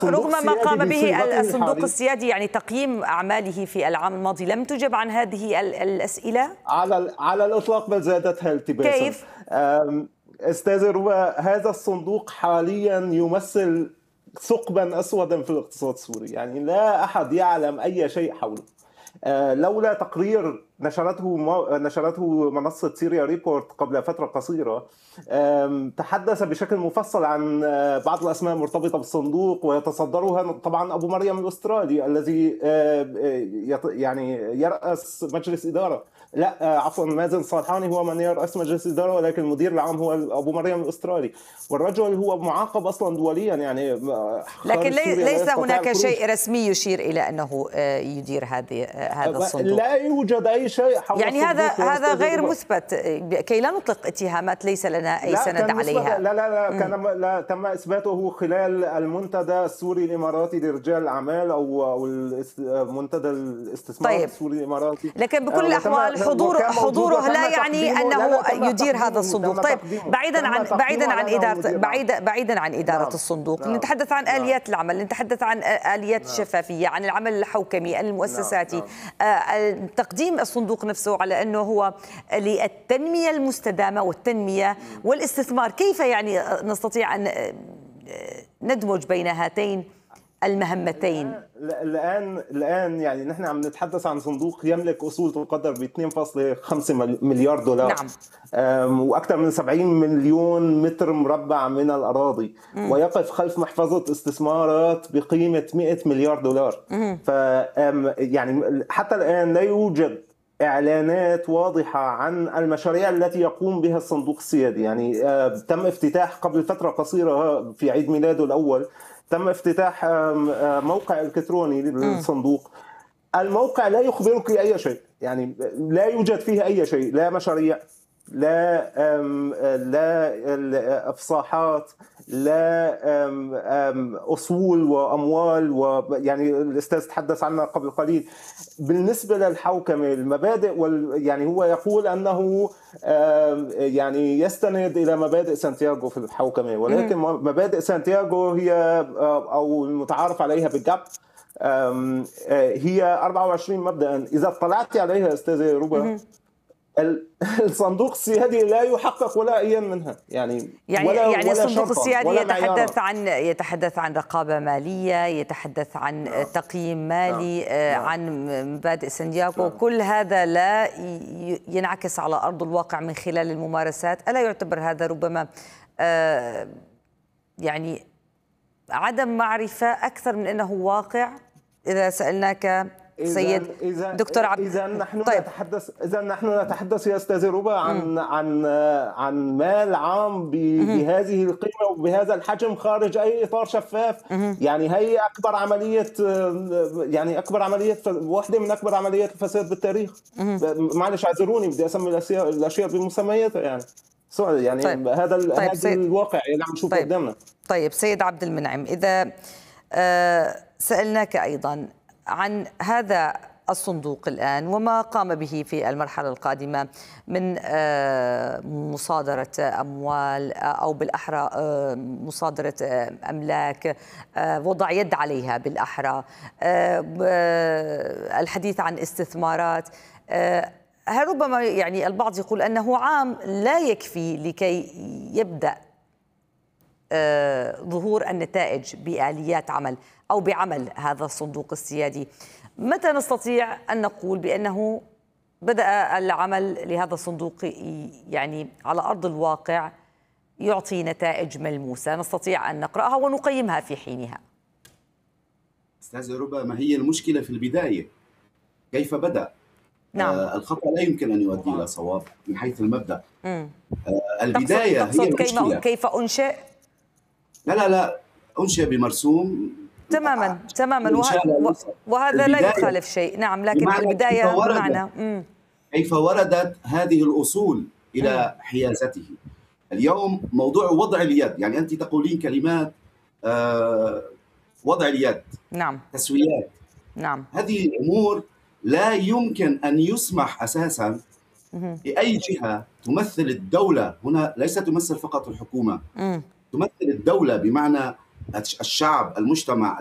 رغم ما قام به الصندوق الحالي السيادي، يعني تقييم أعماله في العام الماضي، لم تجب عن هذه الأسئلة؟ على الإطلاق، بل زادتها التباسا. كيف؟ أستاذ روبا، هذا الصندوق حاليا يمثل ثقبا أسودا في الاقتصاد السوري، يعني لا أحد يعلم أي شيء حوله. لولا تقرير نشرته منصة سيريا ريبورت قبل فترة قصيرة، تحدث بشكل مفصل عن بعض الأسماء المرتبطة بالصندوق، ويتصدرها طبعا أبو مريم الأسترالي الذي يعني يرأس مجلس إدارة. لا، عفوا، مازن صالحاني هو من يرأس مجلس إدارة، ولكن المدير العام هو أبو مريم الأسترالي، والرجل هو معاقب أصلا دوليا، يعني لكن ليس هناك شيء رسمي يشير إلى أنه يدير هذا الصندوق. لا يوجد أي شيء حول يعني هذا غير مثبت، كي لا نطلق اتهامات ليس لنا أي سند عليها. لا، تم إثباته خلال المنتدى السوري الإماراتي لرجال الأعمال، أو منتدى الاستثمار السوري الإماراتي. لكن بكل الأحوال حضوره لا يعني أنه يدير هذا الصندوق. طيب، بعيدا عن إدارة الصندوق، نتحدث عن آليات العمل، نتحدث عن آليات الشفافية، عن العمل الحوكمي المؤسساتي. تقديم الصندوق نفسه على أنه هو للتنمية المستدامة والتنمية والاستثمار، كيف يعني نستطيع أن ندمج بين هاتين المهمتين؟ الآن يعني نحن عم نتحدث عن صندوق يملك أصول تقدر ب 2.5 مليار دولار. نعم. وأكثر من 70 مليون متر مربع من الأراضي، ويقف خلف محفظة استثمارات بقيمة 100 مليار دولار. يعني حتى الآن لا يوجد إعلانات واضحة عن المشاريع التي يقوم بها الصندوق السيادي. يعني تم افتتاح قبل فترة قصيرة في عيد ميلاده الأول، تم افتتاح موقع إلكتروني للصندوق. الموقع لا يخبرك أي شيء، يعني لا يوجد فيه أي شيء، لا مشاريع، لا افصاحات، لا اصول واموال، ويعني الاستاذ تحدث عنها قبل قليل. بالنسبه للحوكمه، المبادئ يعني هو يقول انه يعني يستند الى مبادئ سانتياغو في الحوكمه، ولكن مبادئ سانتياغو هي او المتعارف عليها بالجاب هي 24 مبدأ. اذا اطلعت عليها استاذه روبا، الصندوق السيادي لا يحقق ولا أي منها، يعني الصندوق السيادي يتحدث عن رقابة مالية، يتحدث عن تقييم مالي، عن مبادئ سانتياغو. كل هذا لا ينعكس على أرض الواقع من خلال الممارسات. ألا يعتبر هذا ربما يعني عدم معرفة أكثر من أنه واقع؟ إذا سألناك سيد دكتور عبد، إذا نحن نتحدث يا أستاذ روبا عن مال عام بهذه القيمة وبهذا الحجم خارج أي إطار شفاف. يعني هي أكبر عملية واحدة من أكبر عمليات الفساد بالتاريخ. معلش اعذروني، بدي أسمي الأشياء بمسمياتها يعني طيب. هذا الواقع اللي عم نشوفه قدامنا. طيب سيد عبد المنعم، إذا سألناك أيضا عن هذا الصندوق الآن وما قام به في المرحلة القادمة من مصادرة أموال، أو بالأحرى مصادرة أملاك، وضع يد عليها بالأحرى، الحديث عن استثمارات، ربما يعني البعض يقول أنه عام لا يكفي لكي يبدأ ظهور النتائج بآليات عمل أو بعمل هذا الصندوق السيادي. متى نستطيع أن نقول بأنه بدأ العمل لهذا الصندوق يعني على أرض الواقع يعطي نتائج ملموسة نستطيع أن نقرأها ونقيمها في حينها؟ أستاذ ربما ما هي المشكلة في البداية؟ كيف بدأ؟ نعم. الخطأ لا يمكن أن يؤدي إلى صواب من حيث المبدأ. البداية هي المشكلة. كيف أنشئ؟ لا أنشئ بمرسوم تماما وهذا لا يخالف شيء. نعم، لكن البداية بمعنى كيف وردت هذه الأصول إلى حيازته. اليوم موضوع وضع اليد، يعني أنت تقولين كلمات وضع اليد، نعم، تسويات، نعم، هذه الأمور لا يمكن أن يسمح أساسا لأي جهة تمثل الدولة هنا، ليس تمثل فقط الحكومة، تمثل الدولة بمعنى الشعب، المجتمع